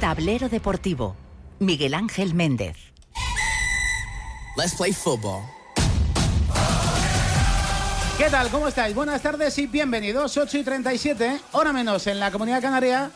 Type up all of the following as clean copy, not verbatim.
Tablero Deportivo. Miguel Ángel Méndez. Let's play football. ¿Qué tal? ¿Cómo estáis? Buenas tardes y bienvenidos. 8:37, hora menos en la Comunidad Canaria,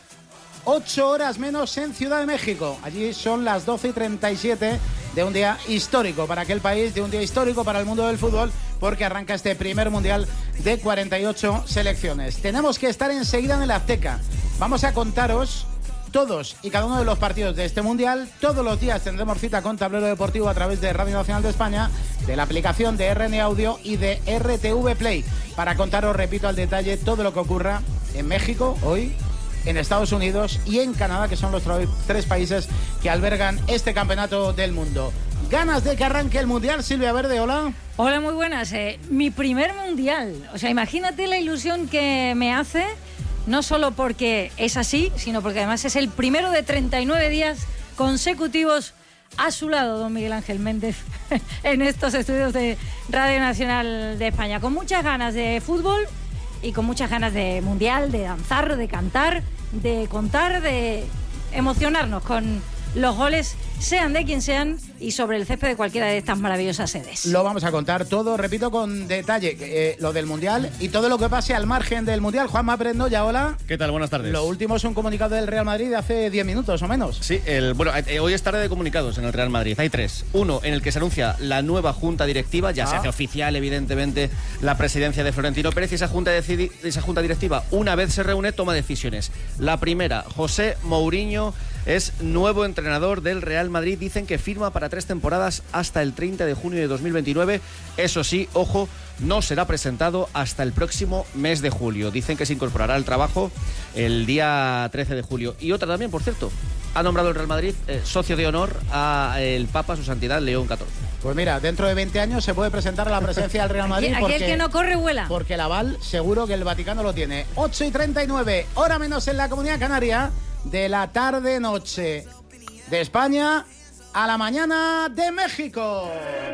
8 horas menos en Ciudad de México. Allí son las 12:37 de un día histórico para aquel país, de un día histórico para el mundo del fútbol, porque arranca este primer mundial de 48 selecciones. Tenemos que estar enseguida en el Azteca. Vamos a contaros todos y cada uno de los partidos de este mundial. Todos los días tendremos cita con Tablero Deportivo a través de Radio Nacional de España, de la aplicación de RN Audio y de RTV Play, para contaros, repito, al detalle todo lo que ocurra en México hoy, en Estados Unidos y en Canadá, que son los tres países que albergan este campeonato del mundo. ¿Ganas de que arranque el mundial, Silvia Verde? Hola. Hola, muy buenas. Mi primer mundial. O sea, imagínate la ilusión que me hace. No solo porque es así, sino porque además es el primero de 39 días consecutivos a su lado, don Miguel Ángel Méndez, en estos estudios de Radio Nacional de España. Con muchas ganas de fútbol y con muchas ganas de mundial, de danzar, de cantar, de contar, de emocionarnos con los goles, sean de quien sean, y sobre el césped de cualquiera de estas maravillosas sedes. Lo vamos a contar todo, repito, con detalle, lo del Mundial y todo lo que pase al margen del Mundial. Juanma Prendoya, hola. ¿Qué tal? Buenas tardes. Lo último es un comunicado del Real Madrid de hace 10 minutos o menos. Sí, hoy es tarde de comunicados en el Real Madrid. Hay 3. Uno, en el que se anuncia la nueva junta directiva. Ya se hace oficial, evidentemente, la presidencia de Florentino Pérez, y esa junta directiva, una vez se reúne, toma decisiones. La primera, José Mourinho es nuevo entrenador del Real Madrid. Dicen que firma para 3 temporadas hasta el 30 de junio de 2029. Eso sí, ojo, no será presentado hasta el próximo mes de julio. Dicen que se incorporará al trabajo el día 13 de julio. Y otra también, por cierto, ha nombrado el Real Madrid socio de honor al Papa, su santidad León XIV. Pues mira, dentro de 20 años se puede presentar a la presidencia del Real Madrid. Aquel que no corre, vuela. Porque el aval seguro que el Vaticano lo tiene. 8:39, hora menos en la Comunidad Canaria, de la tarde-noche de España a la mañana de México.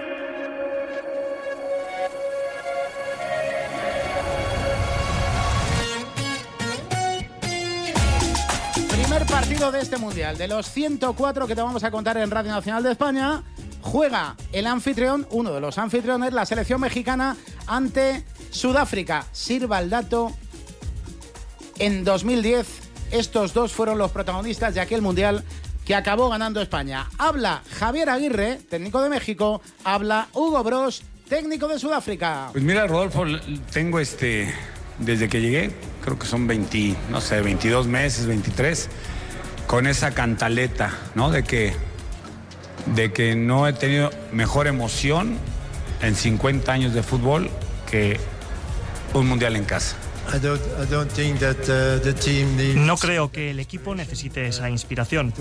Primer partido de este mundial, de los 104 que te vamos a contar en Radio Nacional de España. Juega el anfitrión, uno de los anfitriones, la selección mexicana, ante Sudáfrica. Sirva el dato, en 2010 estos dos fueron los protagonistas de aquel mundial que acabó ganando España. Habla Javier Aguirre, técnico de México. Habla Hugo Broos, técnico de Sudáfrica. Pues mira, Rodolfo, tengo desde que llegué, creo que son 22 meses, 23, con esa cantaleta, ¿no? De que no he tenido mejor emoción en 50 años de fútbol que un mundial en casa. No creo que el equipo necesite esa inspiración.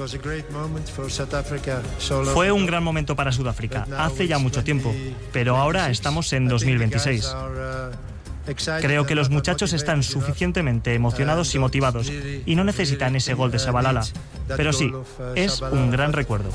Fue un gran momento para Sudáfrica, hace ya mucho tiempo, pero ahora estamos en 2026. Creo que los muchachos están suficientemente emocionados y motivados y no necesitan ese gol de Shabalala, pero sí, es un gran recuerdo.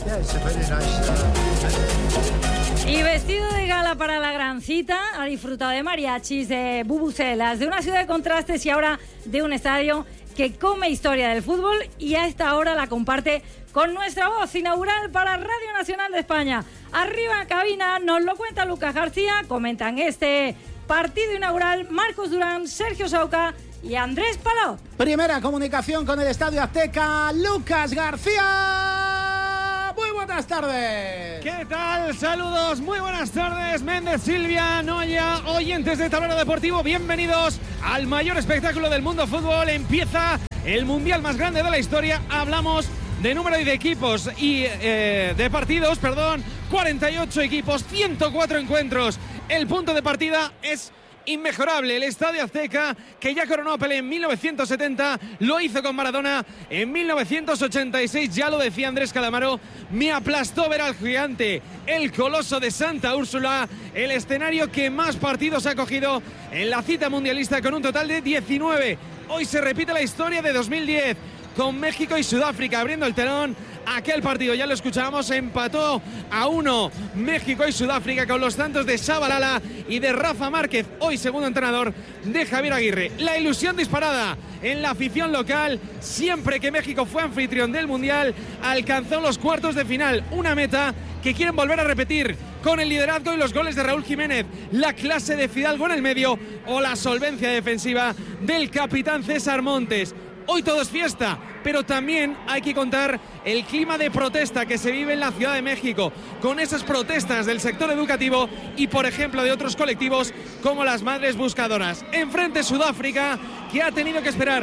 Y vestido de gala para la gran cita, ha disfrutado de mariachis, de bubucelas, de una ciudad de contrastes y ahora de un estadio que come historia del fútbol, y a esta hora la comparte con nuestra voz inaugural para Radio Nacional de España. Arriba en cabina nos lo cuenta Lucas García, comentan este partido inaugural Marcos Durán, Sergio Sauca y Andrés Palop. Primera comunicación con el Estadio Azteca, Lucas García. Muy buenas tardes. ¿Qué tal? Saludos, muy buenas tardes. Méndez, Silvia, Noya, oyentes de Tablero Deportivo, bienvenidos al mayor espectáculo del mundo fútbol. Empieza el mundial más grande de la historia. Hablamos de número de equipos y de partidos, 48 equipos, 104 encuentros. El punto de partida es inmejorable. El Estadio Azteca, que ya coronó a Pelé en 1970, lo hizo con Maradona en 1986. Ya lo decía Andrés Calamaro, me aplastó ver al gigante, el coloso de Santa Úrsula, el escenario que más partidos ha cogido en la cita mundialista, con un total de 19. Hoy se repite la historia de 2010, con México y Sudáfrica abriendo el telón. Aquel partido, ya lo escuchábamos, empató a 1 México y Sudáfrica con los tantos de Shabalala y de Rafa Márquez, hoy segundo entrenador de Javier Aguirre. La ilusión disparada en la afición local, siempre que México fue anfitrión del Mundial, alcanzó los cuartos de final, una meta que quieren volver a repetir con el liderazgo y los goles de Raúl Jiménez, la clase de Fidalgo en el medio o la solvencia defensiva del capitán César Montes. Hoy todo es fiesta, pero también hay que contar el clima de protesta que se vive en la Ciudad de México, con esas protestas del sector educativo y, por ejemplo, de otros colectivos como las Madres Buscadoras. Enfrente Sudáfrica, que ha tenido que esperar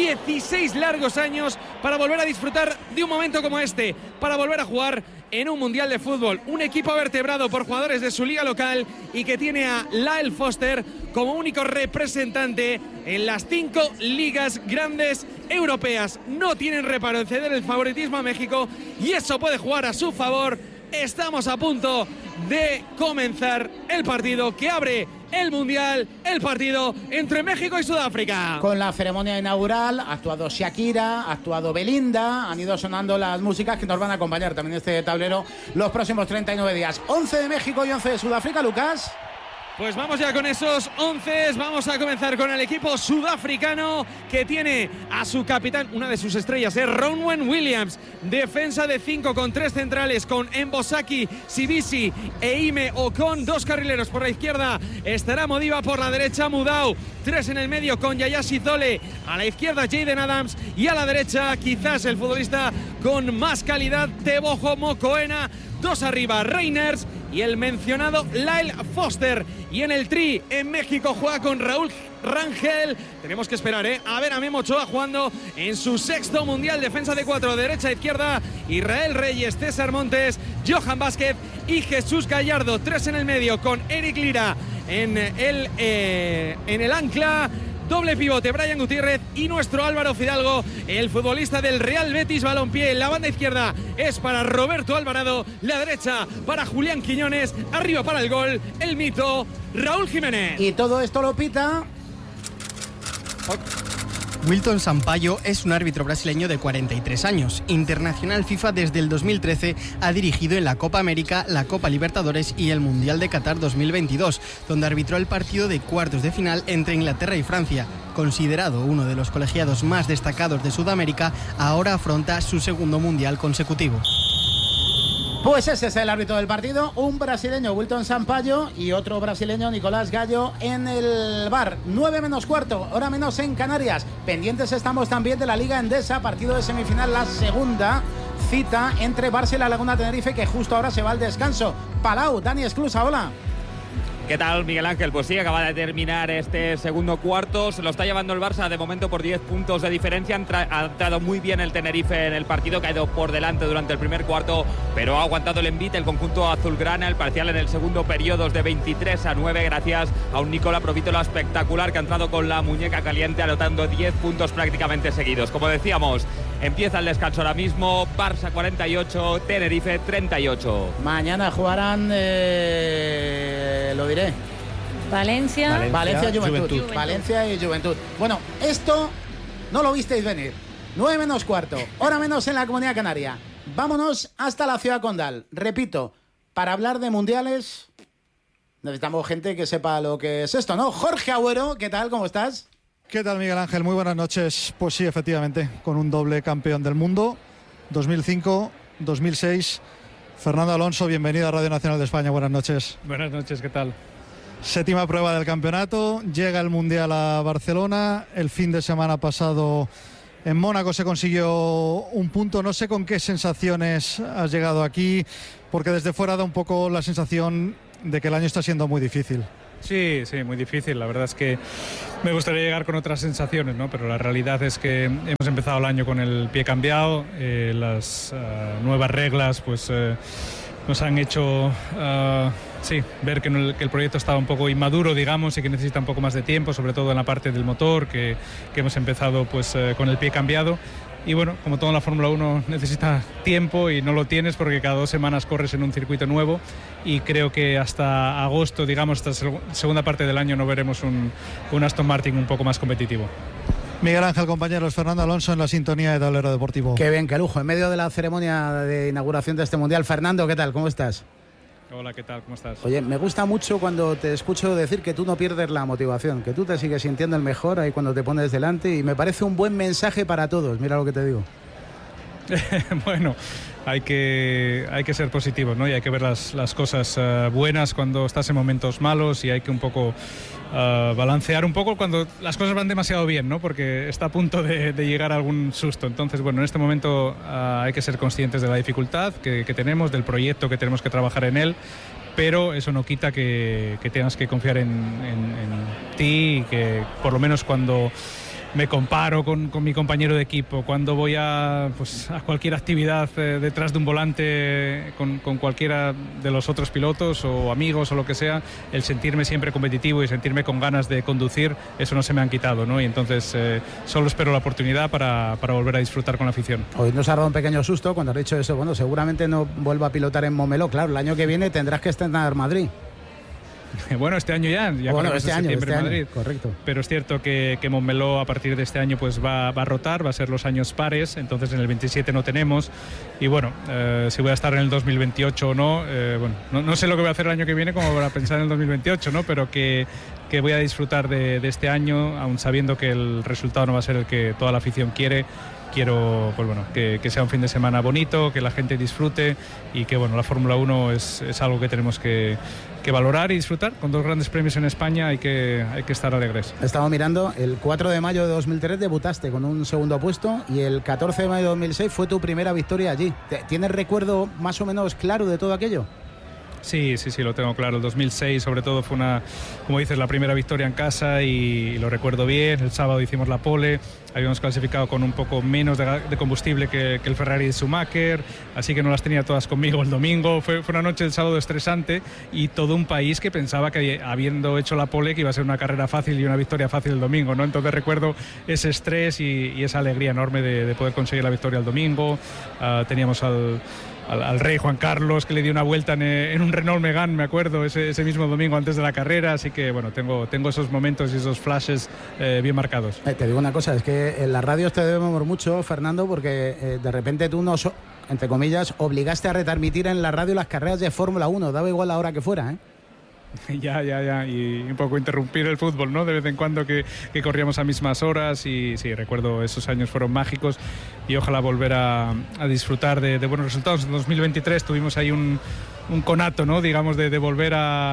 16 largos años para volver a disfrutar de un momento como este, para volver a jugar en un Mundial de Fútbol. Un equipo vertebrado por jugadores de su liga local y que tiene a Lyle Foster como único representante en las 5 ligas grandes europeas. No tienen reparo en ceder el favoritismo a México y eso puede jugar a su favor. Estamos a punto de comenzar el partido que abre el Mundial, el partido entre México y Sudáfrica. Con la ceremonia inaugural ha actuado Shakira, ha actuado Belinda, han ido sonando las músicas que nos van a acompañar también en este tablero los próximos 39 días. 11 de México y 11 de Sudáfrica, Lucas. Pues vamos ya con esos 11. Vamos a comenzar con el equipo sudafricano que tiene a su capitán, una de sus estrellas, Ronwen Williams. Defensa de 5 con 3 centrales, con Mbosaki, Sibisi e Ime Ocon. 2 carrileros por la izquierda. Estará Modiba por la derecha, Mudau. 3 en el medio con Yaya Sizole. A la izquierda Jaden Adams y a la derecha quizás el futbolista con más calidad, Teboho Mokoena. 2 arriba, Reiners y el mencionado Lyle Foster. Y en el tri, en México juega con Raúl Rangel. Tenemos que esperar, a ver a Memo Ochoa jugando en su 6º Mundial. Defensa de 4, derecha a izquierda. Israel Reyes, César Montes, Johan Vázquez y Jesús Gallardo. 3 en el medio con Eric Lira en el ancla. Doble pivote, Brian Gutiérrez y nuestro Álvaro Fidalgo, el futbolista del Real Betis Balompié. La banda izquierda es para Roberto Alvarado, la derecha para Julián Quiñones, arriba para el gol, el mito, Raúl Jiménez. Y todo esto lo pita Wilton Sampaio es un árbitro brasileño de 43 años, internacional FIFA desde el 2013, ha dirigido en la Copa América, la Copa Libertadores y el Mundial de Qatar 2022, donde arbitró el partido de cuartos de final entre Inglaterra y Francia. Considerado uno de los colegiados más destacados de Sudamérica, ahora afronta su 2º Mundial consecutivo. Pues ese es el árbitro del partido, un brasileño, Wilton Sampaio, y otro brasileño, Nicolás Gallo, en el bar. 9 menos cuarto, hora menos en Canarias. Pendientes estamos también de la Liga Endesa, partido de semifinal, la segunda cita entre Barça y la Laguna Tenerife, que justo ahora se va al descanso. Palau, Dani Esclusa, hola. ¿Qué tal, Miguel Ángel? Pues sí, acaba de terminar este segundo cuarto. Se lo está llevando el Barça de momento por 10 puntos de diferencia. Ha entrado muy bien el Tenerife en el partido, que ha ido por delante durante el primer cuarto, pero ha aguantado el envite el conjunto azulgrana. El parcial en el segundo periodo es de 23-9 gracias a un Nicola Provítola espectacular que ha entrado con la muñeca caliente anotando 10 puntos prácticamente seguidos. Como decíamos, empieza el descanso ahora mismo. Barça 48, Tenerife 38. Mañana jugarán, lo diré, Valencia y Juventud. Valencia y Juventud. Bueno, esto no lo visteis venir. 9 menos cuarto, hora menos en la Comunidad Canaria. Vámonos hasta la ciudad condal. Repito, para hablar de mundiales necesitamos gente que sepa lo que es esto, ¿no? Jorge Agüero, ¿qué tal? ¿Cómo estás? ¿Qué tal, Miguel Ángel? Muy buenas noches. Pues sí, efectivamente, con un doble campeón del mundo, 2005, 2006. Fernando Alonso, bienvenido a Radio Nacional de España. Buenas noches. Buenas noches, ¿qué tal? 7ª prueba del campeonato, llega el Mundial a Barcelona. El fin de semana pasado en Mónaco se consiguió un punto. No sé con qué sensaciones has llegado aquí, porque desde fuera da un poco la sensación de que el año está siendo muy difícil. Sí, muy difícil. La verdad es que me gustaría llegar con otras sensaciones, ¿no? Pero la realidad es que hemos empezado el año con el pie cambiado. Las nuevas reglas pues nos han hecho ver que el proyecto estaba un poco inmaduro, digamos, y que necesita un poco más de tiempo, sobre todo en la parte del motor, que hemos empezado pues con el pie cambiado. Y bueno, como todo en la Fórmula 1 necesita tiempo y no lo tienes porque cada 2 semanas corres en un circuito nuevo, y creo que hasta agosto, digamos, esta segunda parte del año no veremos un Aston Martin un poco más competitivo. Miguel Ángel, compañeros, Fernando Alonso en la sintonía de Tablero Deportivo. Qué bien, qué lujo. En medio de la ceremonia de inauguración de este Mundial. Fernando, ¿qué tal? ¿Cómo estás? Hola, ¿qué tal? ¿Cómo estás? Oye, me gusta mucho cuando te escucho decir que tú no pierdes la motivación, que tú te sigues sintiendo el mejor ahí cuando te pones delante, y me parece un buen mensaje para todos. Mira lo que te digo. Bueno, hay que ser positivos, ¿no? Y hay que ver las cosas buenas cuando estás en momentos malos, y hay que un poco balancear un poco cuando las cosas van demasiado bien, ¿no? Porque está a punto de llegar algún susto. Entonces, bueno, en este momento hay que ser conscientes de la dificultad que tenemos, del proyecto que tenemos que trabajar en él, pero eso no quita que tengas que confiar en ti, y que por lo menos cuando me comparo con mi compañero de equipo, cuando voy a cualquier actividad detrás de un volante con cualquiera de los otros pilotos o amigos o lo que sea, el sentirme siempre competitivo y sentirme con ganas de conducir, eso no se me han quitado, ¿no? Y entonces solo espero la oportunidad para volver a disfrutar con la afición. Hoy nos ha dado un pequeño susto cuando has dicho eso. Bueno, seguramente no vuelva a pilotar en Montmeló. Claro, el año que viene tendrás que estrenar Madrid. Bueno, este año ya bueno, este año, en Madrid. Correcto. Pero es cierto que Montmeló a partir de este año pues va a rotar, va a ser los años pares, entonces en el 27 no tenemos, y bueno, si voy a estar en el 2028 o no, bueno, no sé lo que voy a hacer el año que viene como para pensar en el 2028, ¿no? Pero que voy a disfrutar de este año, aun sabiendo que el resultado no va a ser el que toda la afición quiere. Quiero pues bueno, que sea un fin de semana bonito, que la gente disfrute, y que bueno, la Fórmula 1 es algo que tenemos que valorar y disfrutar. Con 2 grandes premios en España hay que estar alegres. Estaba mirando, el 4 de mayo de 2003 debutaste con un segundo puesto, y el 14 de mayo de 2006 fue tu primera victoria allí. ¿Tienes recuerdo más o menos claro de todo aquello? Sí, lo tengo claro. El 2006 sobre todo fue como dices, la primera victoria en casa, y lo recuerdo bien. El sábado hicimos la pole, habíamos clasificado con un poco menos de combustible que el Ferrari de Schumacher, así que no las tenía todas conmigo el domingo. Fue una noche del sábado estresante, y todo un país que pensaba que habiendo hecho la pole que iba a ser una carrera fácil y una victoria fácil el domingo, ¿no? Entonces recuerdo ese estrés y esa alegría enorme de poder conseguir la victoria el domingo. Teníamos al rey Juan Carlos, que le dio una vuelta en un Renault Megane, me acuerdo, ese mismo domingo antes de la carrera, así que bueno, tengo esos momentos y esos flashes bien marcados. Te digo una cosa, es que en las radios te debemos mucho, Fernando, porque de repente tú nos, entre comillas, obligaste a retransmitir en la radio las carreras de Fórmula 1, daba igual la hora que fuera, ¿eh? Ya, y un poco interrumpir el fútbol, ¿no? De vez en cuando que corríamos a mismas horas, y sí, recuerdo esos años fueron mágicos, y ojalá volver a disfrutar de buenos resultados. En 2023 tuvimos ahí un conato, ¿no? Digamos, de volver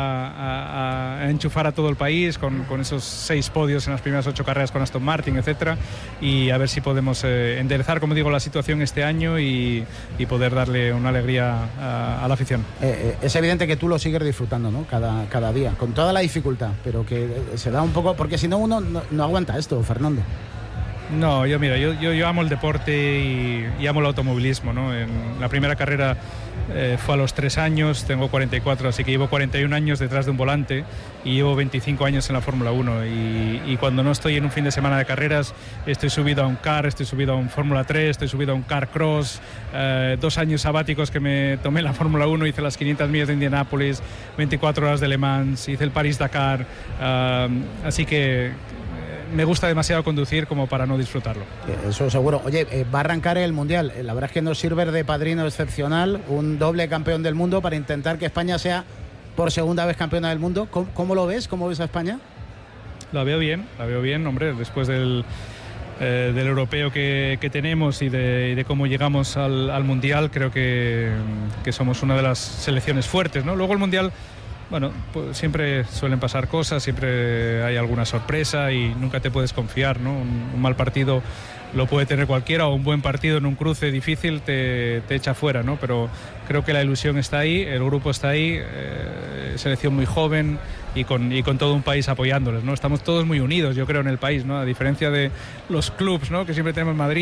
a enchufar a todo el país con esos 6 podios en las primeras 8 carreras con Aston Martin, etcétera, y a ver si podemos enderezar, como digo, la situación este año y poder darle una alegría a la afición. Es evidente que tú lo sigues disfrutando, ¿no? Cada día, con toda la dificultad, pero que se da un poco, porque si no uno no aguanta esto, Fernando. No, yo amo el deporte y amo el automovilismo, ¿no? En la primera carrera fue a los 3 años, tengo 44, así que llevo 41 años detrás de un volante, y llevo 25 años en la Fórmula 1, y cuando no estoy en un fin de semana de carreras estoy subido a un car, estoy subido a un Fórmula 3, estoy subido a un car cross, 2 años sabáticos que me tomé en la Fórmula 1, hice las 500 millas de Indianápolis, 24 horas de Le Mans, hice el París-Dakar, así que me gusta demasiado conducir como para no disfrutarlo. Eso seguro. Oye, va a arrancar el Mundial. La verdad es que nos sirve de padrino excepcional, un doble campeón del mundo, para intentar que España sea por segunda vez campeona del mundo. ¿Cómo lo ves? ¿Cómo ves a España? La veo bien, hombre, después del europeo que tenemos y de cómo llegamos al Mundial, creo que somos una de las selecciones fuertes, ¿no? Luego el Mundial, bueno, pues siempre suelen pasar cosas, siempre hay alguna sorpresa y nunca te puedes confiar, ¿no? Un mal partido lo puede tener cualquiera, o un buen partido en un cruce difícil te echa fuera, ¿no? Pero creo que la ilusión está ahí, el grupo está ahí, selección muy joven y con todo un país apoyándoles, ¿no? Estamos todos muy unidos, yo creo, en el país, ¿no? A diferencia de los clubs, ¿no? Que siempre tenemos en Madrid